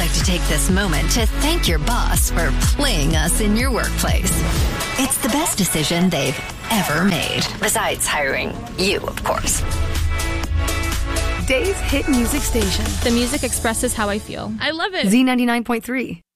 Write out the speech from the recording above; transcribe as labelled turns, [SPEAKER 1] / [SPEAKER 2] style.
[SPEAKER 1] like to take this moment to thank your boss for playing us in your workplace. It's the best decision they've ever made. Besides hiring you, of course.
[SPEAKER 2] Dave's hit music station.
[SPEAKER 3] The music expresses how I feel. I love it.
[SPEAKER 2] Z99.3.